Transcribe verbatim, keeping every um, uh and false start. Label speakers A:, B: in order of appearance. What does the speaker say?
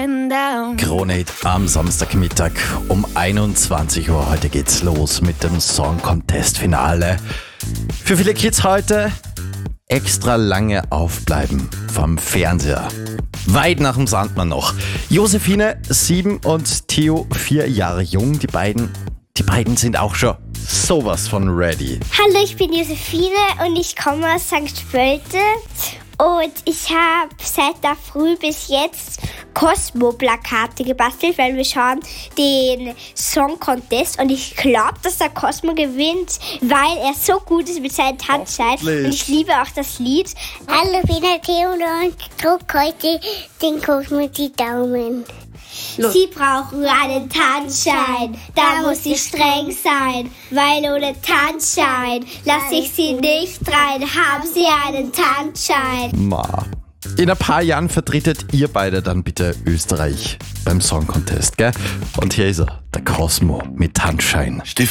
A: getting down.
B: Kronehit am Samstagmittag um einundzwanzig Uhr. Heute geht's los mit dem Song Contest Finale. Für viele Kids heute extra lange aufbleiben vom Fernseher. Weit nach dem Sandmann noch. Josephine, sieben und Theo, vier Jahre jung. Die beiden, die beiden sind auch schon sowas von ready.
C: Hallo, ich bin Josephine und ich komme aus Sankt Pölten. Und ich habe seit der Früh bis jetzt Cosmo-Plakate gebastelt, weil wir schauen den Song Contest und ich glaube, dass der Cosmo gewinnt, weil er so gut ist mit seinen Tanzschein. Und ich liebe auch das Lied.
D: Hallo, ich bin der Theodor und drück heute den Cosmo die Daumen.
C: Los. Sie brauchen einen Tanzschein, da muss sie streng sein, weil ohne Tanzschein lasse ich sie nicht rein. Haben Sie einen Tanzschein?
B: Ma. In ein paar Jahren vertretet ihr beide dann bitte Österreich beim Song Contest, gell? Und hier ist er, der Cosmo mit Tanzschein.